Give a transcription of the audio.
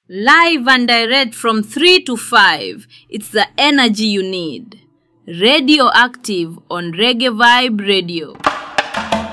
Live and direct from 3 to 5. It's the energy you need. Radioactive on Reggae Vibe Radio.